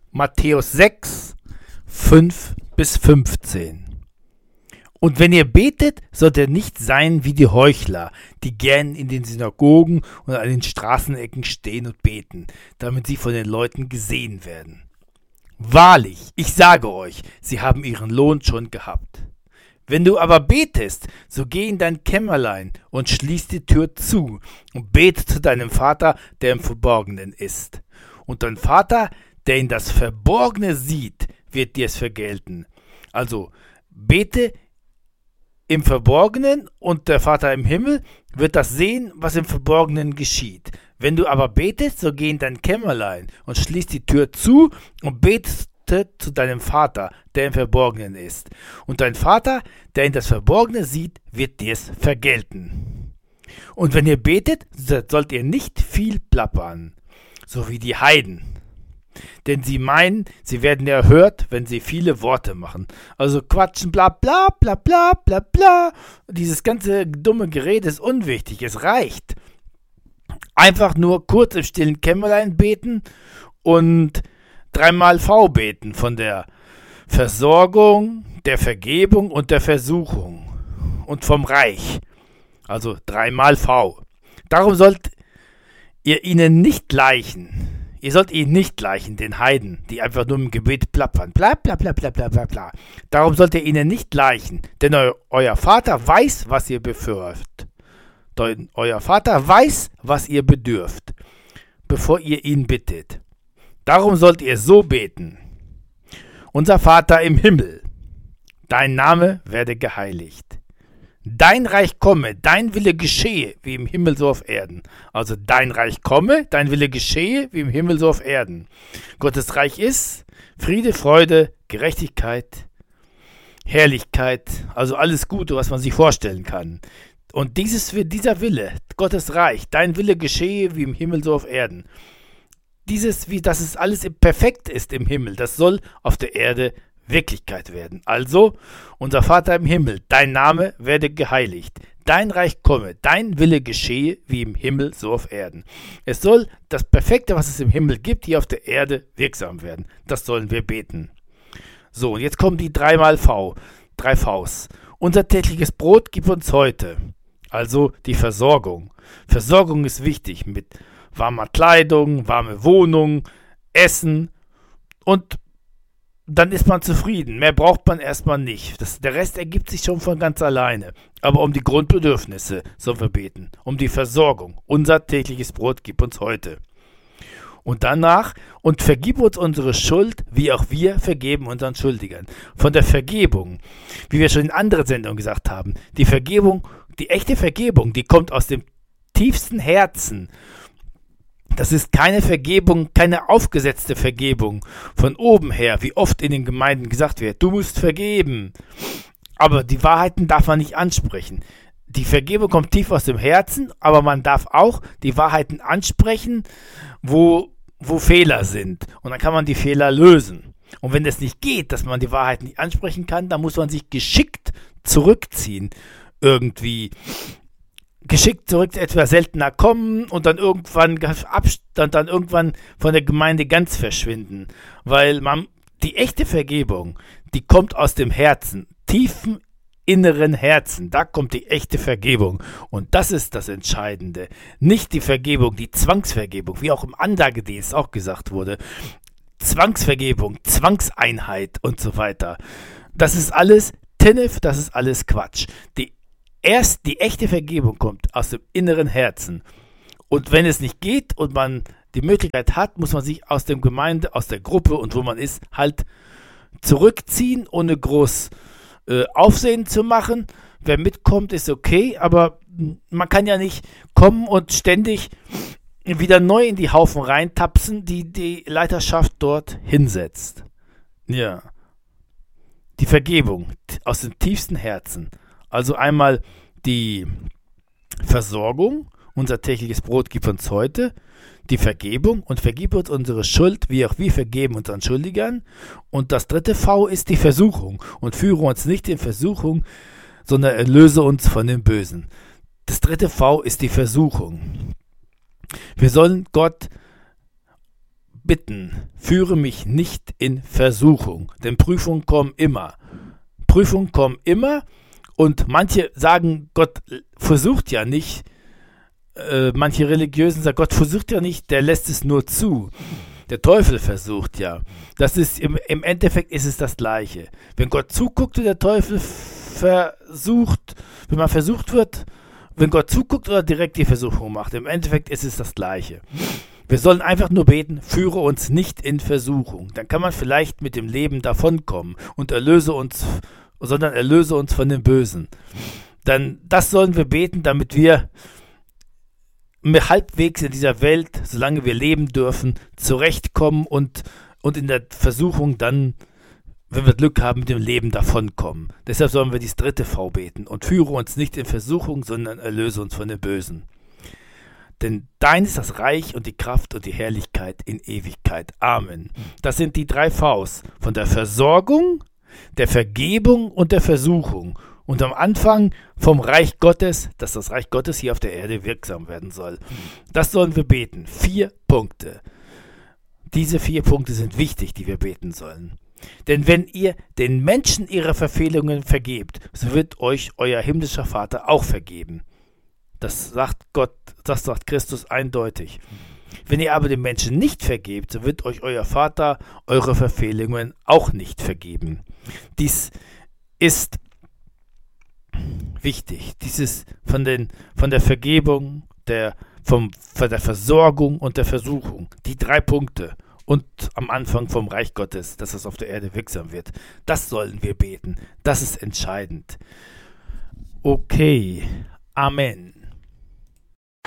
Matthäus 6, 5-15. Und wenn ihr betet, sollt ihr nicht sein wie die Heuchler, die gern in den Synagogen und an den Straßenecken stehen und beten, damit sie von den Leuten gesehen werden. Wahrlich, ich sage euch, sie haben ihren Lohn schon gehabt. Wenn du aber betest, so geh in dein Kämmerlein und schließ die Tür zu und bete zu deinem Vater, der im Verborgenen ist. Und dein Vater, der in das Verborgene sieht, wird dir es vergelten. Also bete im Verborgenen und der Vater im Himmel wird das sehen, was im Verborgenen geschieht. Wenn du aber betest, so geh in dein Kämmerlein und schließ die Tür zu und betest zu deinem Vater, der im Verborgenen ist. Und dein Vater, der in das Verborgene sieht, wird dir es vergelten. Und wenn ihr betet, sollt ihr nicht viel plappern, so wie die Heiden. Denn sie meinen, sie werden erhört, wenn sie viele Worte machen. Also quatschen, bla bla bla bla bla bla. Dieses ganze dumme Gerät ist unwichtig, es reicht. Einfach nur kurz im stillen Kämmerlein beten und 3-mal V beten von der Versorgung, der Vergebung und der Versuchung und vom Reich. Also 3-mal V. Darum sollt ihr ihnen nicht gleichen. Ihr sollt ihnen nicht gleichen, den Heiden, die einfach nur im Gebet plappern. Bla bla bla bla bla bla bla. Darum sollt ihr ihnen nicht gleichen, denn euer Vater weiß, was ihr bedürft. Euer Vater weiß, was ihr bedürft, bevor ihr ihn bittet. Darum sollt ihr so beten. Unser Vater im Himmel, dein Name werde geheiligt. Dein Reich komme, dein Wille geschehe, wie im Himmel so auf Erden. Also dein Reich komme, dein Wille geschehe, wie im Himmel so auf Erden. Gottes Reich ist Friede, Freude, Gerechtigkeit, Herrlichkeit, also alles Gute, was man sich vorstellen kann. Und dieser Wille, Gottes Reich, dein Wille geschehe, wie im Himmel so auf Erden. Dass es alles perfekt ist im Himmel, das soll auf der Erde Wirklichkeit werden. Also, unser Vater im Himmel, dein Name werde geheiligt, dein Reich komme, dein Wille geschehe, wie im Himmel, so auf Erden. Es soll das Perfekte, was es im Himmel gibt, hier auf der Erde wirksam werden. Das sollen wir beten. So, und jetzt kommen die 3-mal V, 3 Vs. Unser tägliches Brot gib uns heute. Also die Versorgung. Versorgung ist wichtig mit warmer Kleidung, warme Wohnung, Essen und dann ist man zufrieden. Mehr braucht man erstmal nicht. Der Rest ergibt sich schon von ganz alleine. Aber um die Grundbedürfnisse sollen wir beten. Um die Versorgung. Unser tägliches Brot gib uns heute. Und danach, und vergib uns unsere Schuld, wie auch wir vergeben unseren Schuldigern. Von der Vergebung, wie wir schon in anderen Sendungen gesagt haben, die Vergebung, die echte Vergebung, die kommt aus dem tiefsten Herzen. Das ist keine Vergebung, keine aufgesetzte Vergebung von oben her, wie oft in den Gemeinden gesagt wird, du musst vergeben. Aber die Wahrheiten darf man nicht ansprechen. Die Vergebung kommt tief aus dem Herzen, aber man darf auch die Wahrheiten ansprechen, wo Fehler sind. Und dann kann man die Fehler lösen. Und wenn das nicht geht, dass man die Wahrheiten nicht ansprechen kann, dann muss man sich geschickt zurückziehen. Irgendwie geschickt zurück, etwas seltener kommen und dann irgendwann von der Gemeinde ganz verschwinden. Weil die echte Vergebung, die kommt aus dem Herzen, tiefen inneren Herzen. Da kommt die echte Vergebung. Und das ist das Entscheidende. Nicht die Vergebung, die Zwangsvergebung, wie auch im Anlagedienst auch gesagt wurde. Zwangsvergebung, Zwangseinheit und so weiter. Das ist alles Tinnef, das ist alles Quatsch. Die echte Vergebung kommt aus dem inneren Herzen. Und wenn es nicht geht und man die Möglichkeit hat, muss man sich aus der Gemeinde, aus der Gruppe und wo man ist, halt zurückziehen, ohne groß Aufsehen zu machen. Wer mitkommt, ist okay, aber man kann ja nicht kommen und ständig wieder neu in die Haufen reintapsen, die die Leiterschaft dort hinsetzt. Ja. Die Vergebung aus dem tiefsten Herzen. Also einmal die Versorgung, unser tägliches Brot gib uns heute, die Vergebung und vergib uns unsere Schuld, wie auch wir vergeben unseren Schuldigern. Und das 3. V ist die Versuchung und führe uns nicht in Versuchung, sondern erlöse uns von dem Bösen. Das 3. V ist die Versuchung. Wir sollen Gott bitten, führe mich nicht in Versuchung, denn Prüfungen kommen immer. Prüfungen kommen immer und manche sagen, Gott versucht ja nicht. Manche Religiösen sagen, Gott versucht ja nicht, der lässt es nur zu. Der Teufel versucht ja. Das ist im Endeffekt ist es das Gleiche. Wenn Gott zuguckt und der Teufel versucht, wenn man versucht wird, wenn Gott zuguckt oder direkt die Versuchung macht, im Endeffekt ist es das Gleiche. Wir sollen einfach nur beten, führe uns nicht in Versuchung. Dann kann man vielleicht mit dem Leben davonkommen und erlöse uns von dem Bösen. Dann, das sollen wir beten, damit wir halbwegs in dieser Welt, solange wir leben dürfen, zurechtkommen und in der Versuchung dann, wenn wir Glück haben, mit dem Leben davonkommen. Deshalb sollen wir dieses dritte V beten und führe uns nicht in Versuchung, sondern erlöse uns von dem Bösen. Denn dein ist das Reich und die Kraft und die Herrlichkeit in Ewigkeit. Amen. Das sind die drei Vs von der Versorgung, der Vergebung und der Versuchung. Und am Anfang vom Reich Gottes, dass das Reich Gottes hier auf der Erde wirksam werden soll. Das sollen wir beten. 4 Punkte. Diese 4 Punkte sind wichtig, die wir beten sollen. Denn wenn ihr den Menschen ihre Verfehlungen vergebt, so wird euch euer himmlischer Vater auch vergeben. Das sagt Gott, das sagt Christus eindeutig. Wenn ihr aber den Menschen nicht vergebt, so wird euch euer Vater eure Verfehlungen auch nicht vergeben. Dies ist wichtig. Dieses von der Vergebung, von der Versorgung und der Versuchung. Die 3 Punkte. Und am Anfang vom Reich Gottes, dass es auf der Erde wirksam wird. Das sollen wir beten. Das ist entscheidend. Okay. Amen.